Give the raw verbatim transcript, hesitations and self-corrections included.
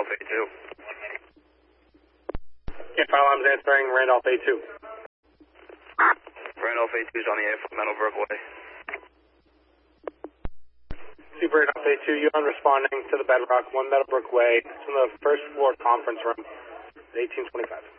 Randolph A two. Yeah, file arms answering Randolph A two. Randolph A two is on the air from Meadowbrook Way. Super Randolph A two, you are responding to the Bedrock, one Meadowbrook Way. It's in the first floor conference room, eighteen twenty-five.